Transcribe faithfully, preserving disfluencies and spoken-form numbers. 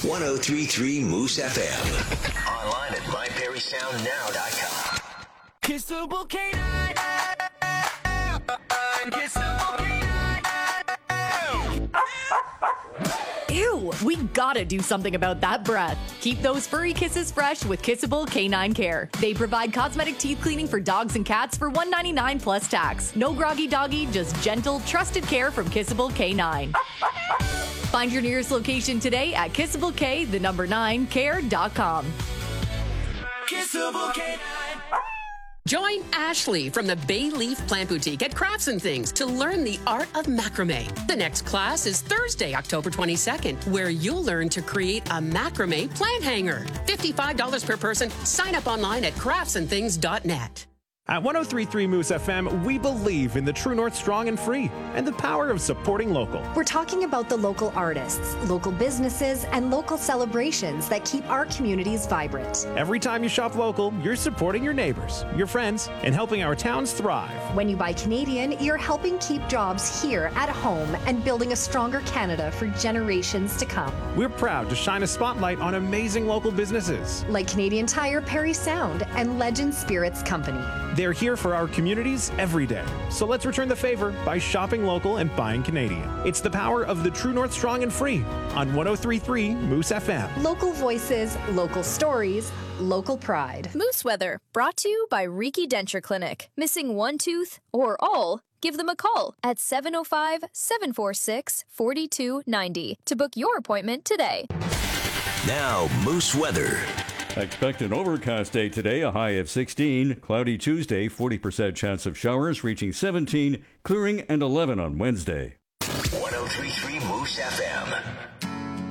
one oh three point three Moose F M. Online at my perry sound now dot com. Kissable canine. Kissable canine. Ew, we gotta do something about that breath. Keep those furry kisses fresh with Kissable Canine Care. They provide cosmetic teeth cleaning for dogs and cats for one hundred ninety-nine dollars plus tax. No groggy doggy, just gentle, trusted care from Kissable Canine. Find your nearest location today at kissable k the number nine care dot com. Kissable canine. Join Ashley from the Bay Leaf Plant Boutique at Crafts and Things to learn the art of macrame. The next class is Thursday, October twenty-second, where you'll learn to create a macrame plant hanger. fifty-five dollars per person. Sign up online at crafts and things dot net. At one oh three point three Moose F M, we believe in the True North strong and free and the power of supporting local. We're talking about the local artists, local businesses, and local celebrations that keep our communities vibrant. Every time you shop local, you're supporting your neighbors, your friends, and helping our towns thrive. When you buy Canadian, you're helping keep jobs here at home and building a stronger Canada for generations to come. We're proud to shine a spotlight on amazing local businesses like Canadian Tire, Perry Sound, and Legend Spirits Company. They're here for our communities every day. So let's return the favor by shopping local and buying Canadian. It's the power of the True North strong and free on one oh three point three Moose F M. Local voices, local stories, local pride. Moose Weather, brought to you by Riki Denture Clinic. Missing one tooth or all? Give them a call at seven oh five, seven four six, four two nine oh to book your appointment today. Now, Moose Weather. Expect an overcast day today, a high of sixteen. Cloudy Tuesday, forty percent chance of showers, reaching seventeen. Clearing and eleven on Wednesday. one oh three point three Moose F M.